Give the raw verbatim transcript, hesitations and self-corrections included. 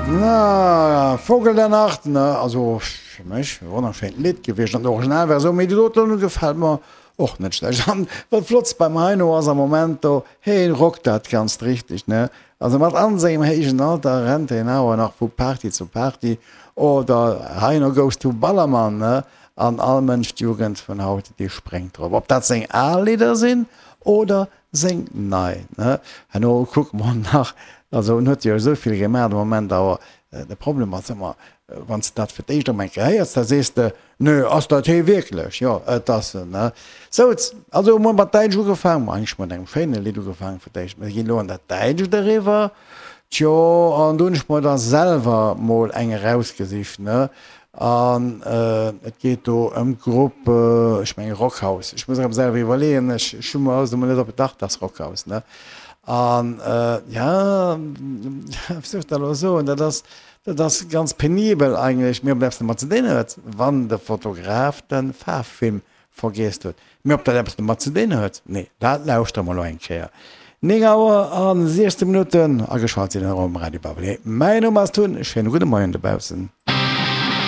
Na Vogel der Nacht ne also mech wonnerschein Lit gewcht an Originalwer so mé Lotten gefällt mir och net schlecht an wat flotz beim Heino as am Momento hey rock dat ganz richtig ne also mat anseem hegen Alter rent en nauer nach vu Party zu Party oder Heino goes to Ballermann ne an all Mënchtjugend vun haut Di sprengt drauf. Ob dat seng A-Lieder sinn oder seng nei ne Hanno guck man nach also huet jo soviel gemerk moment awer äh, de Problem hat immer äh, wann dat fir Diich mein kreiert da seste nö ass dat hee wirklichklech ja äh, das ne so jetzt, also man mat Deit gefangen manch man eng Féne Li gefangen fir Diich gin lo an der Deitsch der River Tjo an dunech mod der selver moll eng rausgesicht ne an äh, et geht do em Gruppe ich mein Rockhaus ich muss selber überleen ich schummer aus net op bedacht das Rockhaus ne an äh, ja so und das das ganz penibel eigentlich mir bleibst mat ze den huet wann der Fotograf den Farbfilm vergisst huet mir op der mat ze den huet nee dat lauscht mal enkeer Negauer an sechste Minuten a geschwart in Raum Radio Babel. Mein Nummer ist tun, schönen guten Morgen dabei.